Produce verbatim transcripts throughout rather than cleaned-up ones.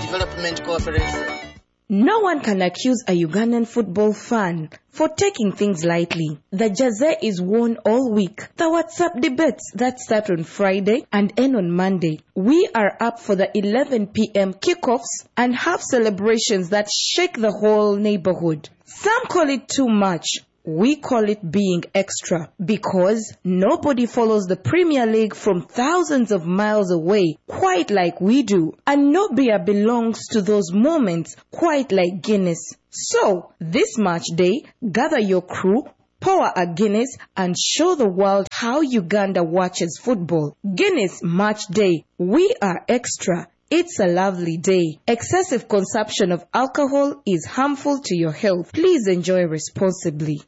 Development Corporation. No one can accuse a Ugandan football fan for taking things lightly. The jersey is worn all week. The WhatsApp debates that start on Friday and end on Monday. We are up for the eleven p.m. kickoffs and have celebrations that shake the whole neighborhood. Some call it too much. We call it being extra because nobody follows the Premier League from thousands of miles away quite like we do. And no beer belongs to those moments quite like Guinness. So, this match day, gather your crew, pour a Guinness and show the world how Uganda watches football. Guinness Match Day. We are extra. It's a lovely day. Excessive consumption of alcohol is harmful to your health. Please enjoy responsibly.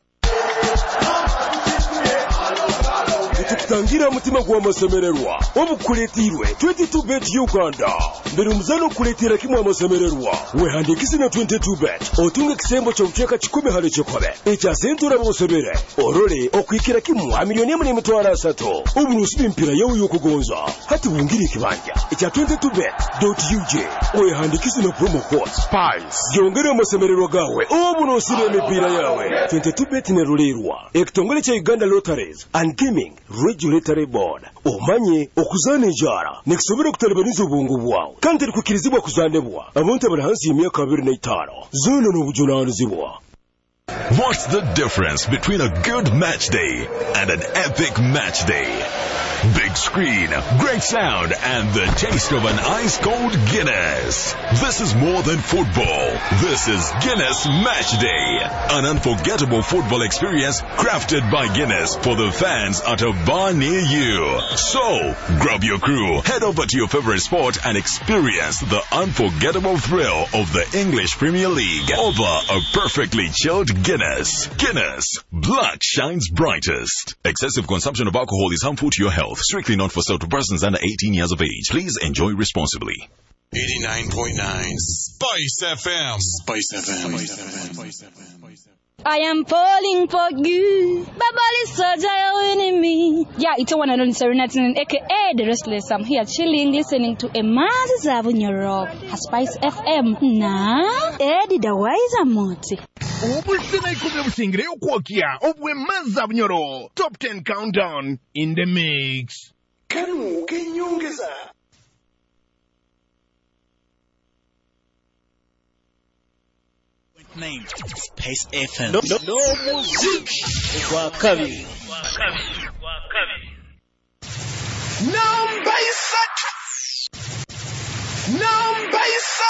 Tukutangira mutima gwa masemererwa obukuletirwe twenty-two bet Uganda mbere muzano kuletira kimwe amasemererwa wehandikise na twenty-two bet otunga kisembo cyo kucheka kikumi hale chikobe echa sentura bosebere orole okwikira kimwe milioni emwe n'emitwalo asatu uburusi mpira yewe yokugonza hati bungiri kibanja echa twenty-two bet dot u j wehandikise na promo code spice yongera amasemererwa gawe oburusi n'emipira yawe twenty-two bet ne rulerwa ekitongole cha Uganda Lotteries and Gaming Regulatory Board omanye okuzana enjara nekisobera kutalibaniza obwongo bwawe kandi likukirizibwa kuzanebwa abantu abali hansi y'emyaka abiri n'etaano zona n'obujunaanizibwa. What's the difference between a good match day and an epic match day? Big screen, great sound, and the taste of an ice-cold Guinness. This is more than football. This is Guinness Match Day. An unforgettable football experience crafted by Guinness for the fans at a bar near you. So, grab your crew, head over to your favorite sport and experience the unforgettable thrill of the English Premier League over a perfectly chilled Guinness. Guinness. Blood shines brightest. Excessive consumption of alcohol is harmful to your health. Strictly not for sale to persons under eighteen years of age. Please enjoy responsibly. eighty-nine point nine Spice F M. Spice F M. Spice F M. I am falling for you. Babali Soja winning me. Yeah, it's a one and only Serenity, aka The Restless. I'm here chilling, listening to a Mazi Zavunya Rock. Spice F M. Na Eddie the Wise Moti. Obusina ikubye busingire okwokia obwe Mazi Zavunya Top ten countdown in the mix. Kanu kenyongeza. Name Space F M. No, no, no music. Kwa kabi. Number set. Number set.